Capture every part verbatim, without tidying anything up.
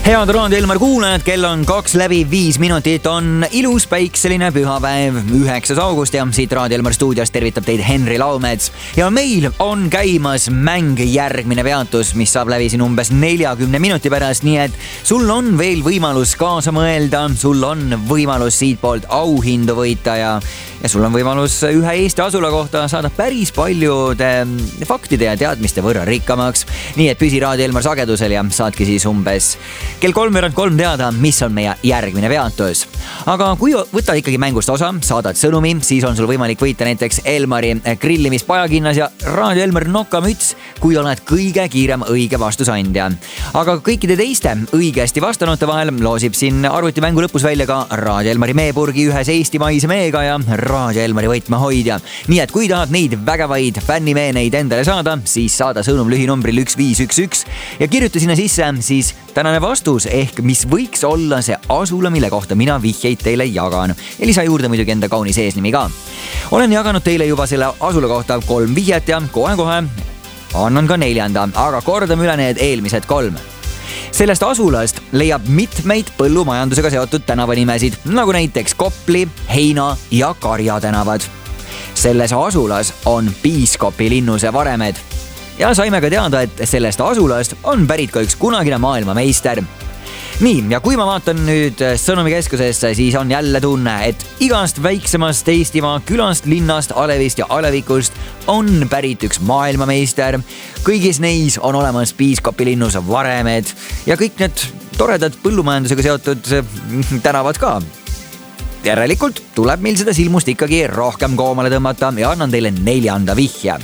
Head Raadio Elmar kuulajad, kell on kaks läbi viis minutit, on ilus päikseline pühapäev, üheksas august ja siit Raadio Elmar stuudios tervitab teid Henri Laumets. Ja meil on käimas mäng Järgmine peatus, mis saab läbi siin umbes neljakümne minuti pärast, nii et sul on veel võimalus kaasa mõelda, sul on võimalus siit poolt auhindu võita ja, ja sul on võimalus ühe Eesti asula kohta saada päris paljude faktide ja teadmiste võrra rikkamaks. Nii et püsi Raadio Elmar sagedusel ja saadki siis umbes kell kolmveerand kolm teada, mis on meie järgmine peatus. Aga kui võtad ikkagi mängust osa, saadad sõnumi, siis on sul võimalik võita näiteks Elmari grillimispajakinnas ja Raadio Elmar nokamüts, kui oled kõige kiirem õige vastusandja. Aga kõikide teiste õigesti vastanute vahel loosib siin arvutimängu lõpus välja ka Raadio Elmari meepurgi ühes eestimaise meega ja Raadio Elmari võtmehoidja. Nii et kui tahad neid vägevaid fännimeeneid endale saada, siis saada sõnum lühinumbril üks viis üks üks ja kirjuta sinna sisse siis tänane vastus ehk mis võiks olla see asula, mille kohta mina vihjeid teile jagan. Ja lisa juurde muidugi enda kaunis eesnimi ka. Olen jaganud teile juba selle asula kohta kolm vihjet ja kohe-kohe annan ka neljanda, aga kordame üle need eelmised kolm. Sellest asulast leiab mitmeid põllumajandusega seotud tänavanimesid, nagu näiteks Kopli, Heina ja Karja tänavad. Selles asulas on piiskopi linnuse varemed. Ja saime ka teada, et sellest asulast on pärit ka üks kunagine maailmameister. Nii, ja kui ma vaatan nüüd sõnumikeskusesse, siis on jälle tunne, et igast väiksemast Eestimaa külast, linnast, alevist ja alevikust on pärit üks maailmameister. Kõigis neis on olemas piiskopi linnuse varemed ja kõik need toredad põllumajandusega seotud tänavad ka. Järelikult tuleb meil seda silmust ikkagi rohkem koomale tõmmata ja annan teile neljanda vihje.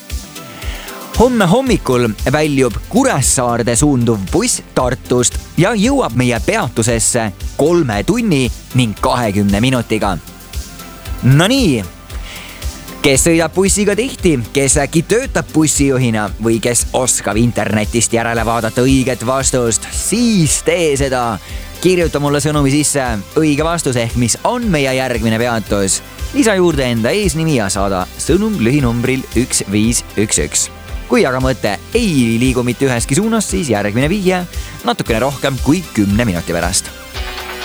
Homme hommikul väljub Kuressaarde suunduv buss Tartust ja jõuab meie peatusesse kolme tunni ning kahekümne minutiga. No nii, kes sõidab bussiga tihti, kes äkki töötab bussijuhina või kes oskab internetist järele vaadata õiget vastust, siis tee seda. Kirjuta mulle sõnumi sisse õige vastus ehk mis on meie järgmine peatus. Lisa juurde enda eesnimi ja saada sõnum lühinumbril üks viis üks üks. Kui aga mõte ei liigu mitte üheski suunas, siis järgmine vihje natukene rohkem kui kümne minuti pärast.